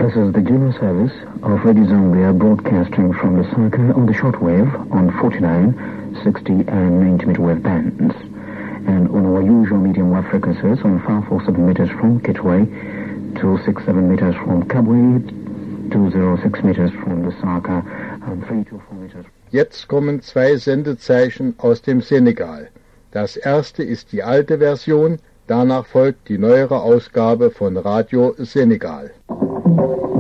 This is the junior service of Radio Zambia broadcasting from Lusaka on the shortwave on 49, 60 and 90 meter wave bands, and on our usual medium wave frequencies on 547 meters from Kitwe, 267 meters from Kabwe, 206 meters from Lusaka, and 324 meters. Jetzt kommen zwei Sendezeichen aus dem Senegal. Das erste ist die alte Version, danach folgt die neuere Ausgabe von Radio Senegal.